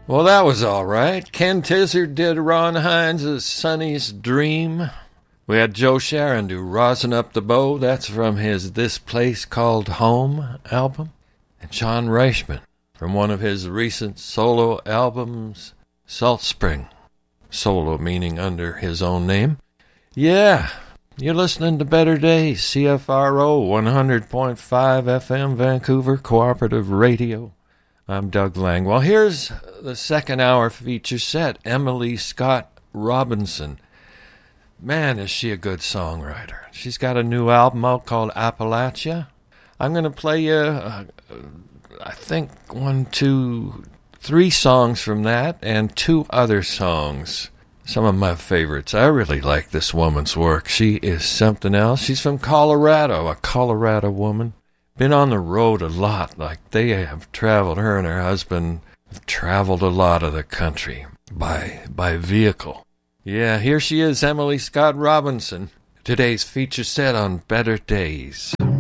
Well, that was all right. Ken Tizard did Ron Hines' Sonny's Dream. We had Joe Sharon do Rosin Up the Bow. That's from his This Place Called Home album. And John Reichman from one of his recent solo albums, Salt Spring. Solo meaning under his own name. Yeah, you're listening to Better Days, CFRO 100.5 FM, Vancouver Cooperative Radio. I'm Doug Lang. Well, here's the second hour feature set, Emily Scott Robinson. Man, is she a good songwriter. She's got a new album out called Appalachia. I'm going to play you, I think, 3 songs from that and 2 other songs. Some of my favorites. I really like this woman's work. She is something else. She's from Colorado, a Colorado woman. Been on the road a lot. Like they have traveled, her and her husband have traveled a lot of the country by vehicle. Yeah, here she is, Emily Scott Robinson. Today's feature set on Better Days.